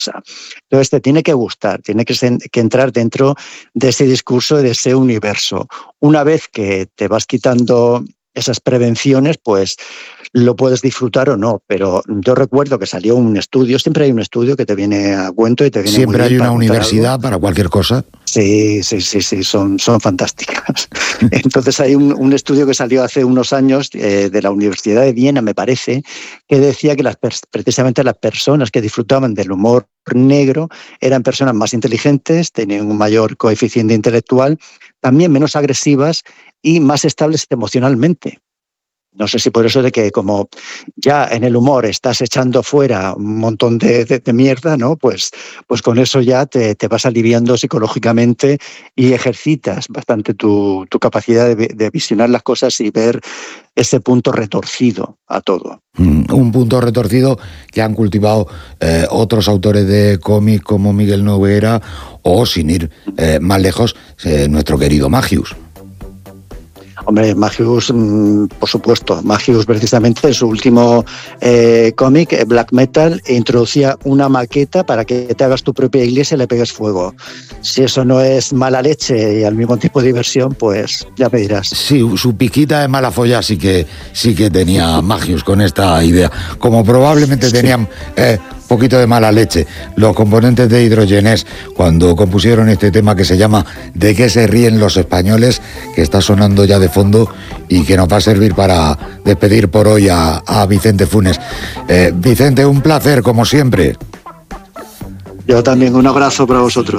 Entonces te tiene que gustar, tiene que entrar dentro de ese discurso y de ese universo. Una vez que te vas quitando esas prevenciones, pues lo puedes disfrutar o no, pero yo recuerdo que salió un estudio, siempre hay un estudio que te viene a cuento y te viene muy Siempre bien hay una para contar universidad algo. para cualquier cosa. Sí, son fantásticas. Entonces hay un estudio que salió hace unos años de la Universidad de Viena, me parece, que decía que precisamente las personas que disfrutaban del humor negro eran personas más inteligentes, tenían un mayor coeficiente intelectual, también menos agresivas y más estables emocionalmente. No sé si por eso de que como ya en el humor estás echando fuera un montón de mierda, ¿no? Pues con eso ya te vas aliviando psicológicamente y ejercitas bastante tu capacidad de visionar las cosas y ver ese punto retorcido a todo. Un punto retorcido que han cultivado otros autores de cómic como Miguel Noguera o, sin ir más lejos, nuestro querido Magius. Hombre, Magius, por supuesto. Magius, precisamente, en su último cómic, Black Metal, introducía una maqueta para que te hagas tu propia iglesia y le pegues fuego. Si eso no es mala leche y al mismo tiempo diversión, pues ya me dirás. Sí, su piquita de mala folla sí que tenía Magius con esta idea. Como probablemente tenían poquito de mala leche los componentes de Hydrogenés cuando compusieron este tema que se llama ¿De qué se ríen los españoles?, que está sonando ya de fondo y que nos va a servir para despedir por hoy a Vicente Funes. Vicente, un placer como siempre. Yo también, un abrazo para vosotros.